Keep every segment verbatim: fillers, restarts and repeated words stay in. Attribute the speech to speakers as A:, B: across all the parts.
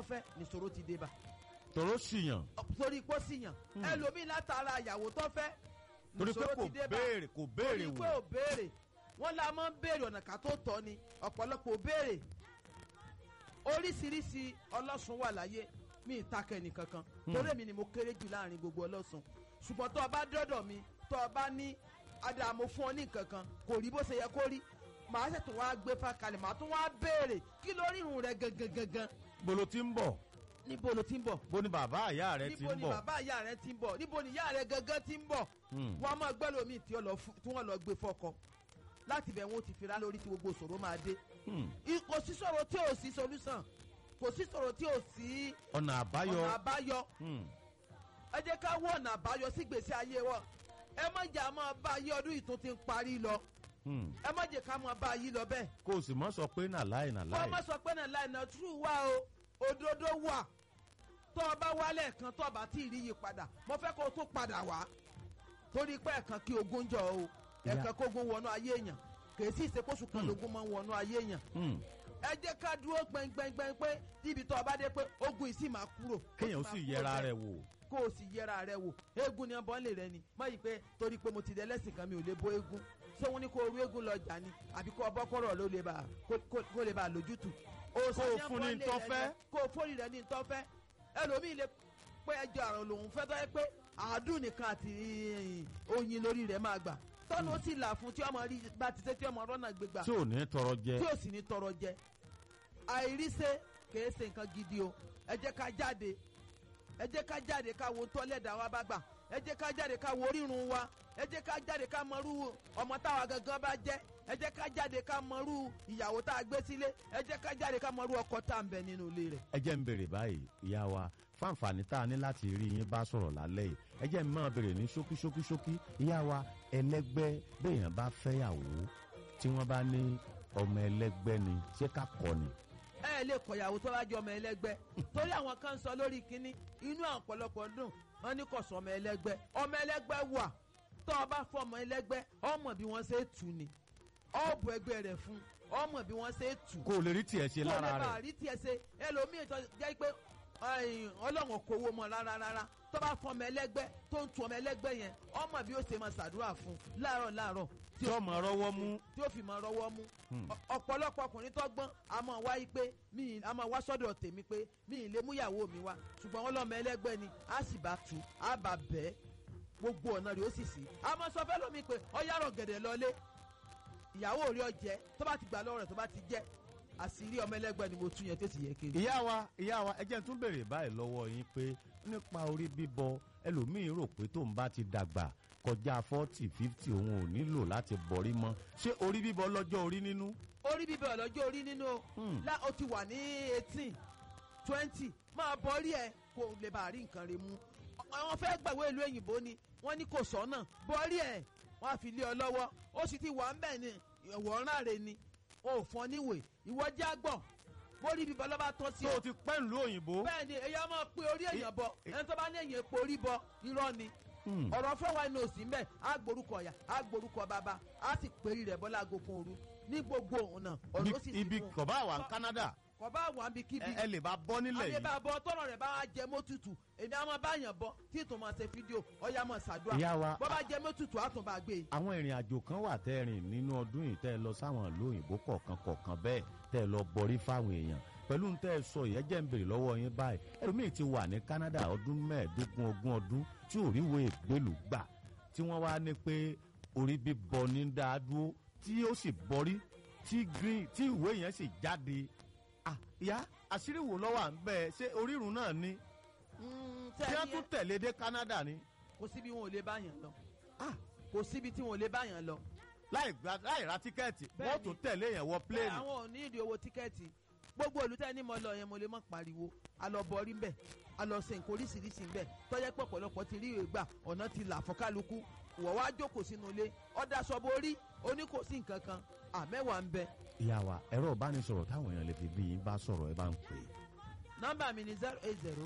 A: fẹ́ nìṣòro ti dé bá.
B: tòró síyàn.
A: torí pé ó síyàn ẹlòmíì látara ìyàwó tó fẹ́
B: torí pé
A: nìṣòro
B: kò
A: ti dé bá.
B: béèrè kò béèrè
A: torí pé
B: wò.
A: ò béèrè wọ́n la máa ń béèrè ọ̀nà ká tó tọ́ ni ọ̀pọ̀lọpọ̀ ò béèrè oríṣiríṣi ọlọ́sùn wà láyé mi ì takẹ́ nìkankan torí èmi ni mo kéré jù láàrin gbogbo ọlọ́sùn ṣùgbọ́n tó o bá dọ́dọ̀ mi tó o bá ní adamu fún ọ ní nǹkankan kò rí bó ṣe yẹ kó rí màá ṣètò wá gbé fákalẹ̀ màá tún wá béèrè kí lórí irun rẹ gangan gangan
B: bolo ti ń bọ̀.
A: níbo ló ti ń bọ̀
B: bó ni bàbá ìyá rẹ ti
A: níbo
B: ń
A: ni
B: bọ̀.
A: bàbá ìyá rẹ ti ń bọ̀ níbo ni ìyá rẹ gangan ti ń bọ̀ wọ́n máa gbẹ́ lómi tí wọ́n lọ gbé fọ́kọ láti bẹ̀ wọ́n ti fira lórí tí gbogbo ìṣòro máa dé kò sí ṣòro tí ò sí solution kò sí ṣòro tí ò sí
B: ọ̀nà àbáyọ.
A: ọ̀nà àbáyọ ẹ jẹ́ ká wọ ọ̀nà àbáyọ sí gbèsè ayé wa ẹ má jà máa bá ayé ọdún yìí tó ti ń parí lọ ẹ má jẹ́ ká máa bá ayé lọ bẹ́ẹ̀.
B: kò sì mọ́ sọ pé nà láì nà láì.
A: kọ́ ọ má sọ pé nà láì nà true wá o òdodo wà tó o bá wálẹ̀ kan tó o bá tí ì rí yí padà mo fẹ́ kó o tún padà wá torí pé ẹ̀kan kí ogún jọ o ẹ̀kan kó ogún wọnú ayé èèyàn kì í sì ṣe kóṣù kan lógún máa ń wọnú ayé èèyàn ẹ jẹ́ ká dúró gbẹngbẹngbẹng pé níbi tó o bá dé pé ogun yìí sì máa kúrò.
B: kéèyàn ó sì yẹra rẹ̀ wò.
A: kó o sì yẹra rẹ̀ wò eégún ni ọbọ̀ ń lè rẹ ni má yìí pé torí pé mo ti dẹ lẹ́sìn kan mi ò lè bó eégún sóhun ni kó o rú eégún lọ jà ni àbí kó o bọ́ kọ́rọ̀ ló lè bá kó lè bá lójútù.
B: kó o fún ní ntọ́fẹ́.
A: kó o fórí rẹ ní ntọ́fẹ́ ẹlòmíì lè pé ẹjọ́ àrùn lòun fẹ́ tọ́ ẹ pé àádùn nìkan àti oyin lórí rẹ̀ máa gbà tọ́nu ó sì là fún tí ọmọ rí bá ti ṣe tí ọmọ rọ́nà gbégbà.
B: tí ò ní tọrọ jẹ.
A: tí ò sì ní tọrọ jẹ àìríṣe kìí ṣe nǹkan gidi o ẹ jẹ́ ká jáde ẹ jẹ́ ká jáde ká wo tọ́lẹ̀dá wa bá gbà ẹ jẹ́ ká jáde ká wo orírun wa ẹ jẹ́ ká jáde ká mọrú ọmọ táwa gangan bá jẹ́ ẹ jẹ́ ká jáde ká mọrú ìyàwó tá a gbé sílé ẹ jẹ́ ká jáde ká mọrú ọkọ tá a ń bẹ nínú ilé rẹ̀.
B: ẹ jẹ́ ń bèrè báyìí ìyá wa fáǹfààní tá a ní láti rí yín bá sọ̀rọ̀ lálẹ́ yìí ẹ jẹ́ mi máa bèrè ní ṣókí ṣókí ṣókí ìyá wa ẹlẹ́gbẹ́ béèyàn bá fẹ́yàwó tí wọ́n bá ní ọmọ ẹlẹ́gbẹ́ ni ṣé ká kọ́ ni.
A: ẹ lè kọ̀yàwó tó bá jẹ́ ọmọ ẹlẹ́gbẹ́ torí àwọn kan sọ lórí kínní inú àwọn ọ̀pọ̀lọpọ̀ dùn wọ́n ní kò sọ ọmọ ẹlẹ́gbẹ́ ọmọ ẹlẹ́gbẹ́ wà tó o bá fọ ọmọ ẹlẹ́gbẹ́ ọmọ bí wọ́n ṣe tù ní ọ̀bù ẹgbẹ́ rẹ̀ fún ọmọ bí wọ́n ṣe tù.
B: kó o lè rí tiẹ̀ ṣe lára rẹ̀.
A: kó o lè bá rí tiẹ̀ ṣe ẹlòmíì tó jẹ́ pé ọlọ́run kò wo mọ́ rárá rárá tó bá fọ ọmọ ẹlẹ́gbẹ́ tó ń tu ọmọ ẹlẹ́gbẹ́ yẹn ọmọ bí ó ṣe máa ṣàdúrà fún láàárọ̀ láàárọ̀
B: tí ó máa rọ́wọ́ mú.
A: tí ó fi máa rọ́wọ́ mú. ọ̀pọ̀lọpọ̀ ọkùnrin tó gbọ́n a máa wá yí pé mi a máa wá sọ́dọ̀ tèmi pé mi ì lè mú ìyàwó mi wá ṣùgbọ́n wọn lọ́mọ ẹlẹ́gbẹ́ ni a sì bá tu a bá bẹ́ẹ̀ gbogbo ọ̀nà rẹ̀ ó sì sí. a máa sọ fẹ́ lómi pé ọ̀yàrọ̀ gẹ̀dẹ̀ lọlé ìyàwó rí ọjẹ́ tó bá ti gbà lọ́wọ́ rẹ̀ tó bá ti jẹ́ àṣírí ọmọ ẹlẹ́gbẹ́ ni mo tún yẹn tó sì yẹ kiri.
B: ìyá wa ìyá wa ẹ jẹ́ n tún béèrè báyìí lọ́wọ́ yín pé nípa orí bíbọ ẹlòmíín rò pé tóun bá ti dàgbà kọjá forty fifty òun ò nílò láti bọ̀rí mọ́ ṣé orí bíbọ lọ́jọ́ orí nínú.
A: orí bíbọ lọ́jọ́ orí nínú o lá o ti wà ní eighteen twenty máa bọ́rí ẹ kó lè bá rí nǹkan rẹ̀ mú àwọn fẹ́ gbàgbé ìlú òyìnbó ni wọ́n ní kò sọ́nà bọ́rí ẹ wọ́n á fi lé ọ lọ́wọ́ ó sì ti wà ń bẹ̀ ni ìwọ̀nrán rẹ̀ ni o fọn níwèé ìwọ já gbọ bórí bíbọ lọ́ba tọ́ sí
B: ọ. tó o ti pẹ́ ìlú òyìnbó.
A: bẹ́ẹ̀ ni èyí á máa pe orí èèyàn bọ ẹni tó bá ní èèyàn epo orí bọ irọ́ ni ọ̀rọ̀ fẹ́wàá inú òsì mbẹ́ á gborúkọ ọ̀yà á gborúkọ bàbá á sì péré rẹ̀ bọ́lá agogun òru ní gbogbo ọ̀nà ọ̀rọ̀ ó sì sì
B: ibi kọ̀bá wà ní Canada.
A: kọ̀bá wà níbi kíbi.
B: ẹ lè bá bọ́ nílẹ̀ yìí.
A: àlè bá bọ́ tọ́rọ̀ rẹ̀ bá jẹ mọ́tutù èmi á máa bá yàn bọ́ tí ètò máa ṣe fídíò ọ̀yà máa ṣàdúrà.
B: ìyá wa
A: bọ́ bá jẹ mọ́tutù á tún bá gbé.
B: àwọn ìrìn àjò kan wà tẹ́ rìn nínú ọdún yìí tẹ́ ẹ lọ sáwọn ìlú òyìnbó kọ̀ọ̀kan kọ̀ọ̀kan bẹ́ẹ̀ tẹ́ ẹ lọ bọrí fáwọn èèyàn pẹ̀lú ń tẹ́ ẹ sọ yìí ẹ jẹ́ ń béèrè lọ́wọ́ yín báyìí ẹlòmíì ti wà ní Canada ọdún mẹ́ẹ̀ẹ́dógún ogún ọdún tí ò ríwé ìgbélú gbà tí wọ́n wá ní pé orí bíbọ ní dáa dúró tí ó sì bọrí tí green tí ìwé yẹn sì jáde ah ìyá àṣírí wo lọ́wọ́ à ń bẹ́ẹ̀ ṣé orírun náà ni tí wọ́n tún tẹ̀lé dé Canada ni.
A: kò síbi wọn ò lè bá yàn lọ kò síbi tí wọn ò lè bá yàn lọ.
B: láì gba láì ra tíkẹ́ẹ̀tì wọ́n tún tẹ̀lé yẹn wọ pléènì.
A: bẹ́ẹ̀ àwọn ò ní ìdí owó tíkẹ́ẹ̀tì gbogbo olùtẹ́ ní mo lọ yẹn mo lè mọ̀ pariwo alọ́bọ̀rí ńbẹ̀ alọ́sẹ̀ nǹkan oríṣiríṣi ńbẹ̀ tọ́jẹ́ pọ̀ pọ̀lọpọ̀ ti rí ìwé gbà ọ̀nà ti là fún kálukú wọ̀ wá jókòó sínú ilé ọ̀dà sọ́bọ̀ orí oní kò sí nǹkan kan àmẹ́wàá ń bẹ.
B: ìyá wa ẹ̀rọ ìbánisọ̀rọ̀ táwọn èèyàn lè fi bí yín bá sọ̀rọ̀ ẹ bá ń pè é.
A: nọ́mbà mi ni zero eight zero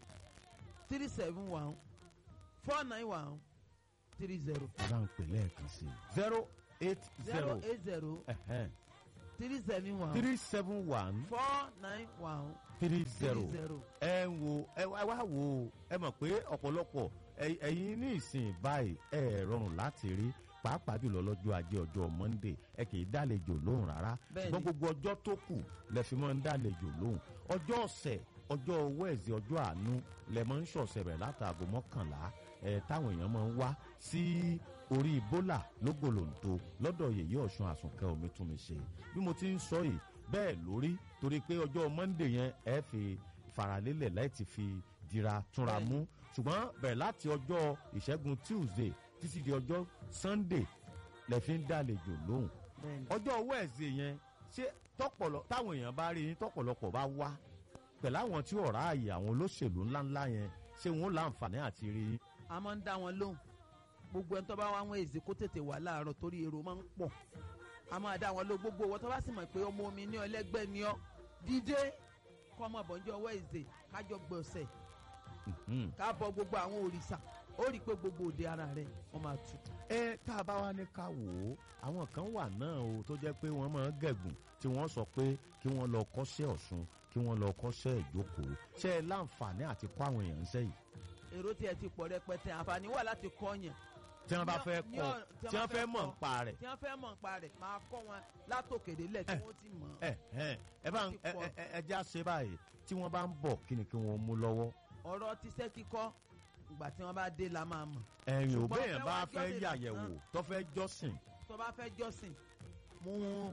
A: three seven one four nine one three zero.
B: ẹ bá ń pè lẹ́ẹ̀kan sí i. zero eight zero
A: zero eight zero three seven one
B: three seven one
A: four nine one
B: three zero.
A: three zero.
B: ẹ ń wo ẹ wá wá wo ẹ mọ̀ pé ọ̀pọ̀lọpọ̀ ẹ- ẹ̀yin ní ìsìn báyìí ẹ rọrùn láti rí pàápàá jùlọ lọ́jọ́ ajé ọjọ́ Monday ẹ kì í dálejò lóhùn rárá
A: Bẹ́ẹ̀ni.
B: ṣùgbọ́n gbogbo ọjọ́ tó kù lẹ fi máa ń dálejò lóhùn ọjọ́ ọ̀sẹ̀ ọjọ́ wẹ́ẹ̀sì ọjọ́ àánú lẹ máa ń ṣọ̀sẹ̀ rẹ̀ látàgò mọ́kànlá ẹ táwọn èèyàn máa ń wá sí orí bólà lógolòǹtò lọ́dọ̀ yèyé Ọ̀ṣun Àsùnkẹ́ Omítúnmiṣe bí mo ti ń sọ yìí bẹ́ẹ̀ lórí torí pé ọjọ́ Monday yẹn ẹ fi faralélẹ̀ láì ti fi dira túnra
A: Bẹ́ẹ̀ni.
B: mú ṣùgbọ́n bẹ̀rẹ̀ láti ọjọ́ ìṣẹ́gun Tuesday títí di ọjọ́ Sunday lẹ fi ń dálejò lóhùn
A: Bẹ́ẹ̀ni.
B: ọjọ́ Wednesday yẹn ṣé tọ́pọ̀lọ táwọn èèyàn bá rí yín tọ́pọ̀lọpọ̀ bá wá pẹ̀lú àwọn tí ọ̀rá ààyè àwọn olóṣèlú ńláńlá yẹn ṣé wọn ó láǹfààní àti rí yín.
A: a máa ń dá wọn lóhùn gbogbo ẹni tó bá wá wọn èzè kó tètè wá láàárọ̀ torí èrò máa ń pọ̀ a máa dá wọn lóhùn gbogbo wọn tó bá sì mọ̀ pé ọmọ omi ní ọlẹ́gbẹ́ ni ọ́ dídé kọ́ ọmọ bọ̀njọ́ ọwọ́ èzè kájọ gbọ̀nsẹ̀
B: Mhm.
A: ká bọ gbogbo àwọn òrìṣà ó rí i pé gbogbo òde ara rẹ̀ wọ́n máa tù.
B: ẹ tá a bá wá ní ká wò ó àwọn kan wà náà o tó jẹ́ pé wọ́n máa ń gẹ̀gùn tí wọ́n sọ pé kí wọ́n lọ kọ́ṣẹ́ Ọ̀ṣun kí wọ́n lọ kọ́ṣẹ́ ìjókòó ṣé ẹ láǹfààní àti kọ́ àwọn èèyàn ṣẹ́ yìí
A: èrò tí ẹ ti pọ̀ rẹpẹtẹ àǹfààní wà láti kọ́ yẹn
B: tí wọ́n bá
A: Ní-
B: fẹ́
A: ní
B: kọ́
A: ọ̀-
B: tí wọ́n fẹ́ mọ̀ nípa rẹ̀.
A: tí wọ́n fẹ́ mọ̀ nípa rẹ̀ máa kọ́ wọn látòkèdè lẹ̀ tí wọ́n ti mọ̀.
B: ẹ ẹ ẹ bá ń ẹ ẹ ẹ ẹ já ṣe báyìí tí wọ́n bá ń bọ̀ kí ni kí wọ́n mú lọ́wọ́.
A: ọ̀rọ̀ tíṣẹ́ kíkọ́ ìgbà tí wọ́n bá dé la máa mọ̀.
B: ẹ̀yin ò
A: Ṣùgbọ́n
B: béèyàn
A: fẹ́
B: bá
A: wá
B: fẹ́
A: jọ́sìn
B: yàyẹ̀wò
A: lásán.
B: tó fẹ́ jọ́sìn
A: tó bá fẹ́ jọ́sìn mú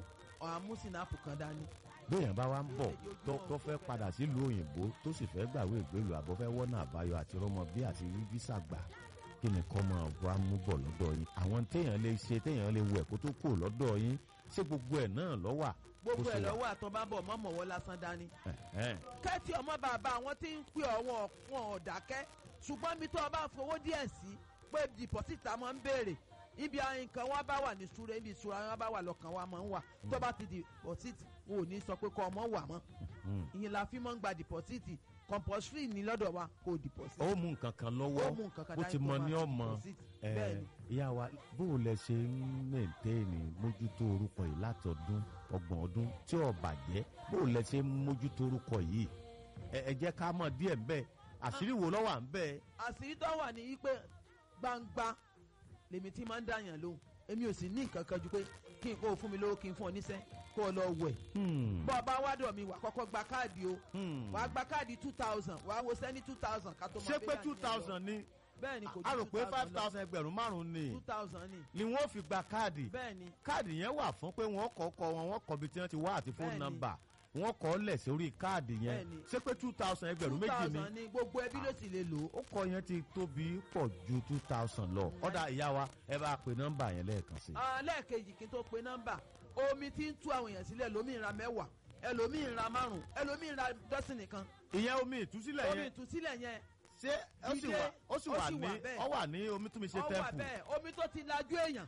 A: àmúsìnàpù kan dání.
B: béèyàn bá wá ń bọ̀ tó tó fẹ́ padà sílùú òyìnbó tó sì fẹ́ gbàwé ìgbélú àbọ̀ fẹ́ wọ́nà àbáyọ àti rọ́mọ bí àti rí físà gbà kí ni kọ́ máa wá mú bọ̀ lọ́dọ̀ yín àwọn téèyàn lè ṣe téèyàn lè wẹ̀ kó tó kù lọ́dọ̀ yín ṣé gbogbo ẹ̀ náà lọ́wà.
A: gbogbo
B: bó ṣe
A: ẹ̀
B: wà.
A: lọ́wọ́ àtọ́bábọ̀ mọ́mọ́wọ́ lásán dání.
B: Ẹ̀hẹ́n.
A: kẹ́tì ọmọ bàbá àwọn tí ń pè ọ̀wọ́n wọn ò dákẹ́ ṣùgbọ́n mi tó o bá fowó díẹ̀ sí pé dìpọ́sìtà máa ń béèrè ibi nǹkan wọn bá wà ní ṣúra ibi ìṣúra wọn bá wà lọ́kàn wa máa ń wà tó bá ti dìpọ́sìtì wọn ò ní sọ pé kọ́ ọmọ wà mọ́
B: Mhm.
A: ìyẹn la fi máa ń gba dìpọ́sìtì compulsory ní lọ́dọ̀ wa kò dìpọ́sìtì.
B: ó mú nǹkan kan lọ́wọ́
A: ó mú nǹkan kan
B: ó
A: dání
B: ti
A: tó
B: mọ
A: máa
B: ní
A: fi
B: ọmọ
A: deposit.
B: ẹ,
A: Bẹ́ẹ̀ni.
B: ìyá wa bó o lẹ ṣe ń mẹ́ǹtẹ́ẹ̀nì mójútó orúkọ yìí látọdún ọgbọ̀n ọdún tí ò bàjẹ́ bó o lẹ ṣe ń mójútó orúkọ yìí ẹ ẹ jẹ́ ká mọ̀ díẹ̀ ńbẹ̀ àṣírí wo ló wà ńbẹ̀.
A: àṣírí tó wà ní wípé gbangba lèmi tí máa ń dàyàn lóhùn èmi ò sì ní nǹkan kan ju pé kí n kó o fún mi lówó kí n fún ọ níṣẹ́ kó o lọ wẹ̀.
B: Hmm.
A: bọ́ ọ bá wádọ̀ mi wà kọ́kọ́ gba káàdì o
B: Hmm.
A: wà á gba káàdì two thousand wà á wo sẹ́ni two thousand ká tó máa
B: ṣé
A: gbé
B: pé
A: dàníyàn
B: two
A: lọ.
B: thousand ni
A: bẹ́ẹ̀ ni kò
B: a rò
A: ju
B: pé
A: two
B: five
A: thousand lọ
B: thousand ẹgbẹ̀rún márùn-ún ni
A: two thousand ni
B: ni wọ́n fi gba káàdì
A: bẹ́ẹ̀ ni
B: káàdì yẹn wà fún pé wọ́n kọ́ kọ́ wọn wọ́n kọ́ bí tí wọ́n ti wá àti fóònù
A: Bẹ́ẹ̀ni.
B: nọ́mbà wọ́n kọ́ lẹ̀ sórí káàdì yẹn
A: Bẹ́ẹ̀ni.
B: ṣé pé two thousand ẹgbẹ̀rún
A: two
B: méjì ni
A: thousand ni gbogbo ẹbí ló sì lè lò ó.
B: ó kọ yẹn ti tóbi pọ̀ ju two thousand lọ ọ̀dà ìyá wa ẹ bá pe nọ́mbà yẹn lẹ́ẹ̀kan sí i.
A: Ah, lẹ́ẹ̀kejì kí n tó pe nọ́mbà omi tí ń tú àwọn èèyàn sílẹ̀ lómi ra mẹ́wàá ẹlòmíì ra márùn ẹlòmíì ra dọ́sìn nìkan
B: ìyẹn omi ìtúsílẹ̀
A: omi
B: yẹn
A: ìtúsílẹ̀ yẹn
B: ṣé ó sì
A: Jídé,
B: wà ó sì
A: ó
B: wà
A: sì
B: ní
A: wà bẹ́ẹ̀.
B: ó wà ní Omítúnmiṣe
A: ọ wà
B: tẹ́ǹpù
A: bẹ́ẹ̀ omi tó ti lajú èèyàn.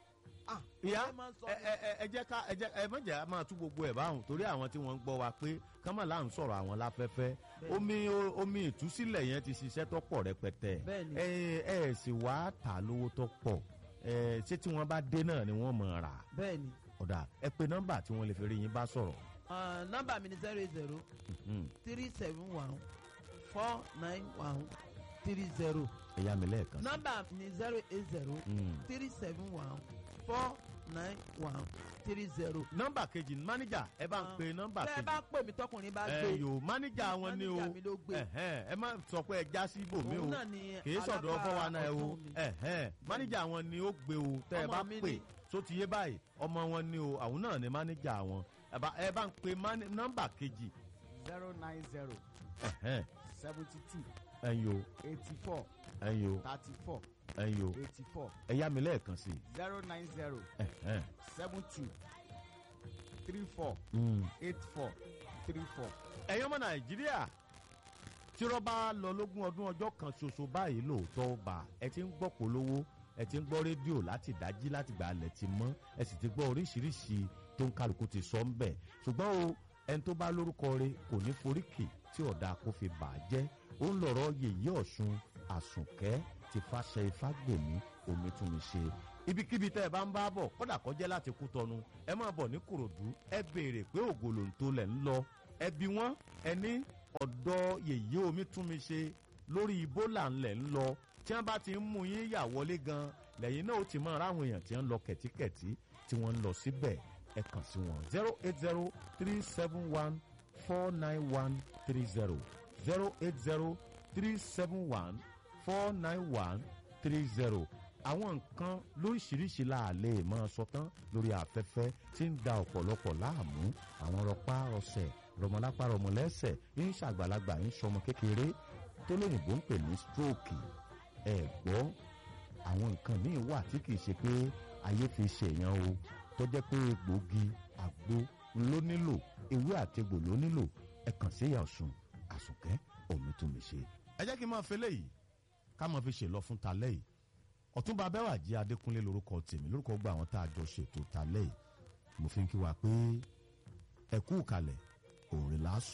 A: Ah,
B: ìyá
A: ọ̀rẹ́ máa ń sọ
B: ẹ ẹ ẹ ẹ jẹ́ ká ẹ jẹ́ ẹ mọ̀jẹ̀ á máa tú gbogbo ẹ̀ báwọn torí àwọn tí wọ́n ń gbọ́ wa pé kámọ́lá ń sọ̀rọ̀ àwọn láfẹ́fẹ́
A: Bẹ́ẹ̀ni.
B: omi o- omi ìtúsílẹ̀ yẹn ti ṣiṣẹ́ tó pọ̀ rẹpẹtẹ
A: Bẹ́ẹ̀ni.
B: ẹ ẹ sì wá tà lówó tó pọ̀ ẹ ṣé tí wọ́n bá dé náà ni wọ́n mọ̀ rà
A: bẹ́ẹ̀ ni
B: ọ̀dà ẹ pe nọ́mbà tí wọ́n lè fi rí yín bá sọ̀rọ̀.
A: Ah, nọ́mbà mi ni zero eight zero
B: Mhm.
A: three seven one four nine one three zero
B: ẹ yá mi lẹ́ẹ̀kan sí.
A: nọ́mbà mi ni zero eight zero
B: Mm.
A: three seven one four nine one three zero.
B: nọ́mbà kejì ní mánéjà ẹ bá ń pe nọ́mbà
A: tẹ́ ẹ
B: kejì.
A: bá pè mí tọkùnrin bá gbé
B: ẹ yòó mánéjà wọn ni o
A: Mánéjà mi ló gbé.
B: ẹhẹn, ẹ má sọ pé ẹ já sí ibòmí o
A: òun náà ni
B: kì í sọ̀dọ̀
A: alábàá
B: fọwọ́ náà ẹ o
A: ọ̀tún mi.
B: ẹhẹn, mánéjà wọn ni ó gbé o tẹ́ ẹ
A: Ọmọ
B: bá
A: mi
B: pè
A: ni.
B: tó ti yé báyìí ọmọ wọn ni o àwọn náà ni mánéjà wọn ẹ bá ẹ bá ń pe mani- nọ́mbà kejì
C: zero nine zero
B: ẹhẹn,
C: seventy two
B: ẹ̀yin o
C: eighty four
B: ẹ̀yin o
C: thirty four
B: ẹ̀yin o
C: eighty four
B: ẹ yá mi lẹ́ẹ̀kan sí i.
C: zero nine zero
B: ẹhẹn,
C: seven two three four
B: mm.
C: eight four three four.
B: ẹ̀yin ọmọ nàìjíríà tí rọ́bà lọ lógún ọdún ọjọ́ kan ṣoṣo báyìí lóòótọ́ bá ẹ ti ń gbọ́ polówó ẹ ti ń gbọ́ rédíò láti dájí láti gbà alẹ̀ ti mọ́ ẹ sì ti gbọ́ oríṣiríṣi tó ń kálukú ti sọ ń bẹ̀ ṣùgbọ́n o ẹni tó bá lórúkọ rẹ̀ kò ní foríkì tí ọ̀dà kò fi bà á jẹ́ ó ń lọ̀rọ̀ yèyé ọ̀ṣun àsùnkẹ́ ti fàṣẹ ifágbèmí Omítúnmiṣe ibikíbi tẹ́ ẹ bá ń bá bọ̀ kódà kọjá láti Kútọ̀nù ẹ máa bọ̀ ní Kòròdú ẹ béèrè pé Ògòlòǹtò lẹ̀ ń lọ ẹ bi wọ́n ẹ ní ọ̀dọ̀ yèyé omi tún mi ṣe lórí Ìbólà ńlẹ̀ ń lọ tí wọ́n bá ti ń mú yín yà wọlé gan lẹ́yìn náà ó ti máa ráwọn èèyàn tí wọ́n ń lọ kẹ̀tíkẹ̀tí tí wọ́n ń lọ síbẹ̀ ẹ kàn sí wọn zero eight zero three seven one four nine one three zero zero eight zero three seven one four nine one three zero àwọn nǹkan lóríṣiríṣi la lè máa sọ tán lórí afẹ́fẹ́ tí ń da ọ̀pọ̀lọpọ̀ láàmú àwọn rọpá ọ̀sẹ̀ rọmọlápá rọmọlẹ́sẹ̀ ń ṣàgbàlagbà ń ṣọmọ kékeré tó lóyìnbó ń pè ní stroke ẹ gbọ́ àwọn nǹkan míì wà tí kìí ṣe pé ayé fi ṣèyàn o tó jẹ́ pé egbòogi àgbo ló nílò ewé àtegbò ló nílò ẹ kàn sí Ìyá Ọ̀ṣun Àsùnkẹ́ Omítúnmiṣe. ẹ jẹ́ kí n máa fi léyìí ká máa fi ṣèlọ fún talẹ́ yìí Ọ̀túnba Abẹ́wàjí Adékúnlé lórúkọ tèmi lórúkọ gba àwọn tá a jọ ṣètò talẹ́ yìí mo fi ń kí wa pé ẹ kú kalẹ̀ òrìlà